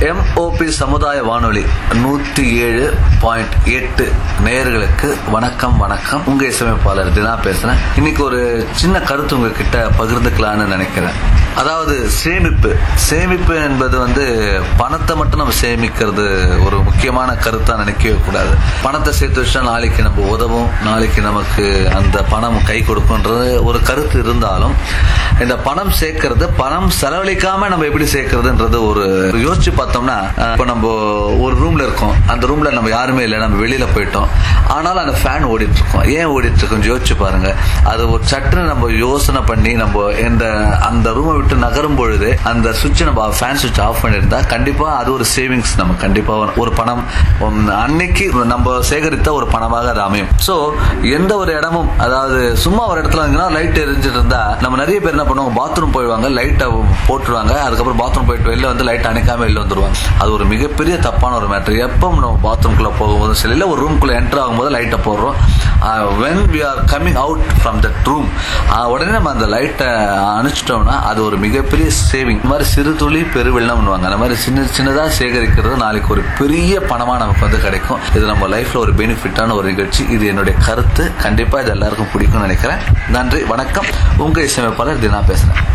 MOP சமுதாய வானொலி 107.8 நேயர்களுக்கு வணக்கம். உங்க இசையமைப்பாளர் தினா பேசுறேன். இன்னைக்கு ஒரு சின்ன கருத்து உங்ககிட்ட பகிர்ந்துக்கலான்னு நினைக்கிறேன். அதாவது சேமிப்பு என்பது பணத்தை மட்டும் நம்ம சேமிக்கிறது ஒரு முக்கியமான கருத்தா நினைக்கவே கூடாது. பணத்தை சேர்த்து வச்சா நாளைக்கு நம்ம உதவும், நாளைக்கு நமக்கு அந்த பணம் கை கொடுக்கும்ன்றது ஒரு கருத்து இருந்தாலும், இந்த பணம் சேர்க்கறது, பணம் செலவழிக்காம நம்ம எப்படி சேர்க்கறதுன்றது ஒரு யோசிச்சு பார்த்தோம்னா, இப்போ நம்ம ஒரு ரூம்ல இருக்கோம், அந்த ரூம்ல நம்ம யாருமே இல்லை, நம்ம வெளியில போயிட்டோம், ஆனாலும் அந்த ஃபேன் ஓடிட்டு இருக்கோம். ஏன் ஓடிட்டு இருக்கோம் யோசிச்சு பாருங்க. அது ஒரு சட்டுன்னு நம்ம யோசனை பண்ணி நம்ம அந்த ரூமை விட்டு நகரும் பொழுது அந்த சுவிட்ச், நம்ம ஃபேன் சுவிட்ச் ஆஃப் பண்ணிருந்தா கண்டிப்பா அது ஒரு சேவிங்ஸ். நம்ம கண்டிப்பா ஒரு பணம் அன்னைக்கு நம்ம சேகரித்த ஒரு பணமாக அது அமையும். சோ எந்த ஒரு இடமும், அதாவது சும்மா ஒரு இடத்துல லைட் எரிஞ்சிட்டு இருந்தா நம்ம நிறைய பேர் என்ன பண்ணுவாங்க, பாத்ரூம் போயிடுவாங்க, லைட்டை போட்டுருவாங்க, அதுக்கப்புறம் பாத்ரூம் போயிட்டு வெளில லைட் அணைக்காம வெளில வந்துருவாங்க. அது ஒரு மிகப்பெரிய தப்பான ஒரு மேட்டர். எப்போ நம்ம பாத்ரூம்குள்ள போகும்போது சரி, இல்ல ஒரு ரூம்குள்ள என்டர் ஆகும்போது லைட்டை போடுறோம், when we are coming out from that room உடனே நம்ம அந்த லைட்டை அணைச்சிட்டோம்னா அது ஒரு மிகப்பெரிய சேவிங். இந்த மாதிரி சிறு துளி பெருவெள்ளம் பண்ணுவாங்க. அந்த மாதிரி சின்னதா சேகரிக்கிறது நாளைக்கு ஒரு பெரிய பணமா நமக்கு கிடைக்கும். இது நம்ம லைஃப்ல ஒரு பெனிஃபிட்டான ஒரு நிகழ்ச்சி. இது என்னுடைய கருத்து. கண்டிப்பா இது எல்லாருக்கும் பிடிக்கும்னு நினைக்கிறேன். நன்றி, வணக்கம். உங்க இசையமைப்பாளர் தினா பேசுறேன்.